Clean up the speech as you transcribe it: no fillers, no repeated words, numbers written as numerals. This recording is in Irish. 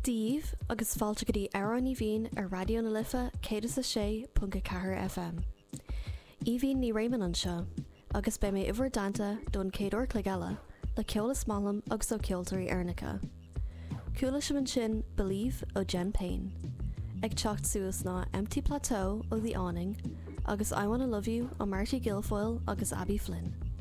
Díomh agus fáilte go dtí Aráin ní bhíon ar radio na Lifa 106.4 FM. Í bhíon ní réimean an seo, agus be mé ihar daanta don céadúir clogile le ceolas málam agus ó ceoltarí airneacha. Cúla sin sin Believe ó Jen Payne. Ag teacht suas ná Empty Plateau ó The Awning agus I Wanna Love You ó Marty Guilfoyle agus Abby Flynn.